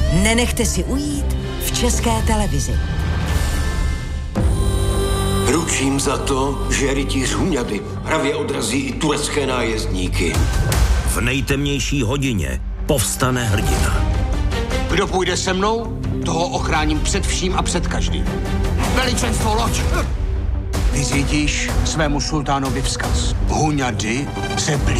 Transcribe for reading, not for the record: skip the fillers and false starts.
Nenechte si ujít v České televizi. Ručím za to, že rytíř Huňady pravě odrazí i turecké nájezdníky. V nejtemnější hodině povstane hrdina. Kdo půjde se mnou, toho ochráním před vším a před každým. Veličenstvo, loď! Vyřídíš svému sultánovi vzkaz. Huňady se blíží.